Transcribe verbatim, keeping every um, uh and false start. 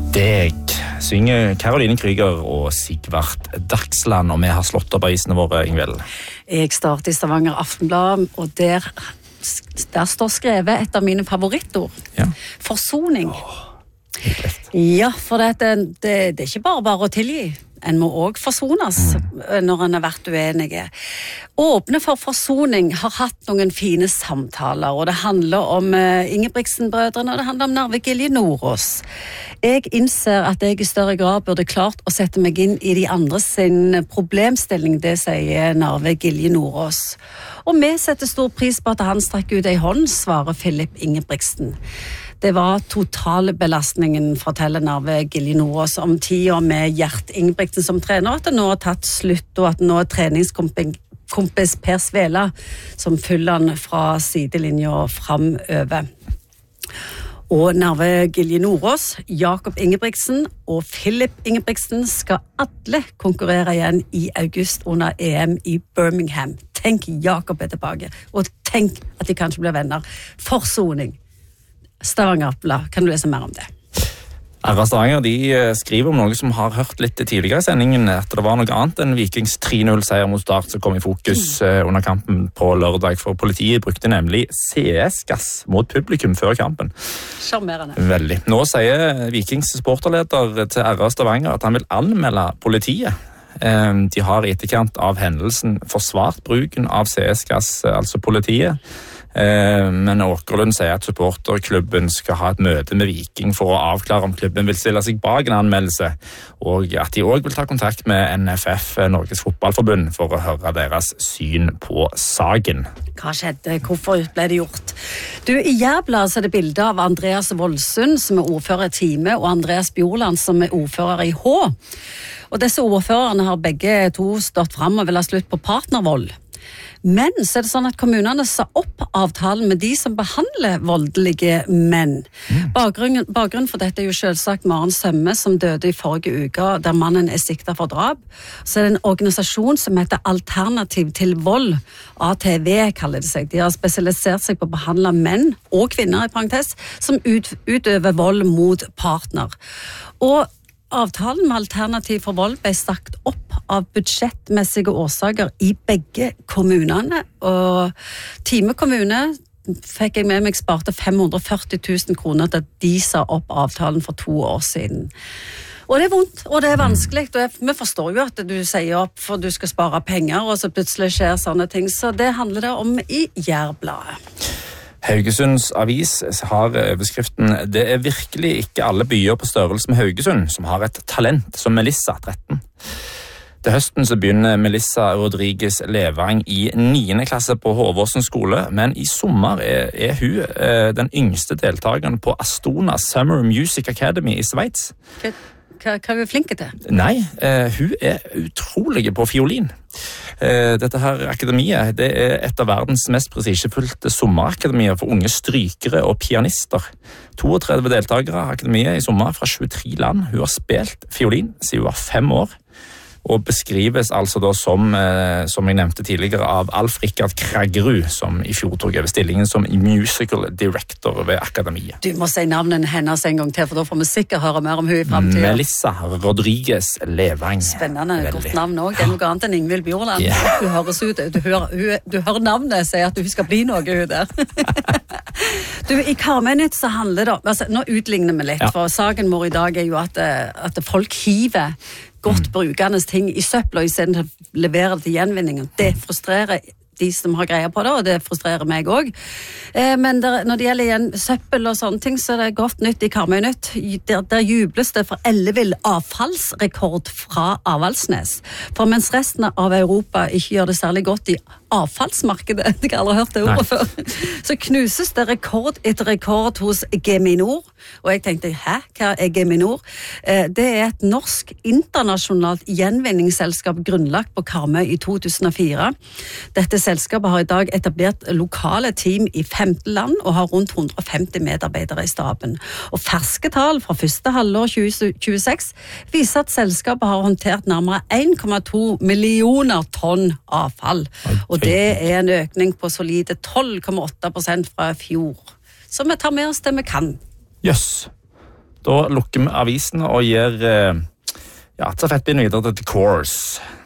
Deg synger Caroline Krüger og Sigvart Dagsland, og vi har slått opp avisene våre, Ingvild. Jeg starter i Stavanger Aftenblad, og der, der står skrevet et av mine favorittord. Ja. Forsoning. Åh, ja, for det, det, det, det er ikke bare bare å tilgi. En må også forsones mm. når en har vært uenige. Åpne for forsoning har hatt noen fine samtaler, og det handler om uh, Ingebrigtsen-brødrene, og det handler om Narve Gilje Nordås. Jeg innser at jeg i større grad burde klart å sette meg inn i de andre sin problemstilling, det sier Narve Gilje Nordås. Og vi setter stor pris på at han strekker ut ei hånd, svarer Philip Ingebrigtsen. Det var totalbelastningen, forteller Narve Gilje Nordås, om tida med Gjert Ingebrigtsen som trener, at det nå har tatt slutt, og at nå er treningskompis Per Svela som følger han fra sidelinja framover. Og Narve Gilje Nordås, Jakob Ingebrigtsen og Philip Ingebrigtsen skal alle konkurrere igjen i august under E M i Birmingham. Tenk, Jakob er tilbake, og tenk at de kanskje blir venner. Forsoning. Stavanger Aftenblad, kan du lese mer om det? R A Stavanger de skriver om noe som har hørt litt tidligere i sendingen, at det var noe annet enn Vikings tre null seier mot Start som kom i fokus mm. under kampen på lørdag, for politiet brukte nemlig C S-gass mot publikum før kampen. Charmerende. Veldig. Nå sier Vikings sporterleder til R A Stavanger at han vil anmelde politiet. De har i etterkant av hendelsen forsvart bruken av C S-gass, altså politiet. Men Åkerlund sier at supporterklubben skal ha et møte med Viking for å avklare om klubben vil stille seg bak en anmeldelse, og at de også vil ta kontakt med N F F, Norges Fotballforbund, for å høre deres syn på saken. Hva skjedde? Hvorfor ble det gjort? Du, i Jærbladet så er det bilder av Andreas Voldsund, som er ordfører i Time, og Andreas Bjorland, som er ordfører i H. Og disse ordførerne har begge to stått frem og vil ha slutt på partnervold. Men så er det sånn at kommunene sa opp avtalen med de som behandler voldelige menn. Mm. Bakgrunnen, bakgrunnen for dette er jo selvsagt Maren Sømme, som døde i forrige uke, der mannen er siktet for drap. Så er det en organisasjon som heter Alternativ til vold, A T V kaller det seg. De har spesialisert seg på å behandle menn og kvinner, i parentes, som ut, utøver vold mot partner. Og avtalen med Alternativ for vold ble sagt opp av budsjettmessige årsaker i begge kommunene, og Time kommune fikk jeg med meg sparte fem hundre og førti tusen kroner til at de sa opp avtalen for to år siden. Og det er vondt, og det er vanskelig, og vi forstår jo at du sier opp for du skal spare penger, og så plutselig skjer sånne ting, så det handler det om i Jærbladet. Haugesunds avis har overskriften «Det er virkelig ikke alle byer på størrelse med Haugesund som har et talent som Melissa tretten». Til høsten så begynner Melissa Rodriguez Levang i niende klasse på Håvåsen skole, men i sommer er, er hun eh, den yngste deltakeren på Astona Summer Music Academy i Sveits. Hva, hva, hva er hun flinke til? Nei, eh, hun er utrolig på fiolin. Eh, dette her akademiet, det er et av verdens mest prestisjefylte sommerakademier for unge strykere og pianister. trettito deltakere av akademiet i sommer fra tjuetre land. Hun har spilt fiolin siden hun var fem år. Og beskrives altså da som, eh, som jeg nevnte tidligere, av Alf-Rikard Kraggerud, som i fjor tok over stillingen som musical director ved akademiet. Du må si navnet hennes en gang til, for da får vi sikkert høre mer om hun i fremtiden. Melissa Rodriguez Levang. Spennende, godt navn også. Det er noe annet enn Ingvild Bjorland. Yeah. Du høres ut, du hører, hun, du hører navnet, sier at hun skal bli noe, hun der. Du, i Karmøynytt så handler det om, altså, nå utligner vi litt, ja. For saken vår i dag er jo at, at folk hiver godt brukende ting i søppel, og i stedet leverer det til gjenvinningen. Det frustrerer de som har greier på det, og det frustrerer meg også. Eh, men der, når det gjelder igjen søppel og sånne ting, så er det godt nytt i Karmøynytt. Der, der jubles det for ellevill avfallsrekord fra Avaldsnes. For mens resten av Europa ikke gjør det særlig godt i avfallsmarkedet, jeg har aldri hørt det ordet før, så knuses det rekord etter rekord hos Geminor. Og jeg tenkte, hæ? Hva er Geminor? Eh, det er et norsk internasjonalt gjenvinningsselskap grunnlagt på Karmøy i to tusen og fire. Dette selskapet har i dag etablert lokale team i femten land og har rundt hundre og femti medarbeidere i staben. Og ferske tall fra første halvår tjue tjueseks viser at selskapet har håndtert nærmere en komma to millioner tonn avfall. Og det er en økning på solide tolv komma åtte prosent fra fjor. Så vi tar med oss det vi kan. Jøss. Yes. Da lukker vi avisen og gir ja, stafettpinnen videre til Course.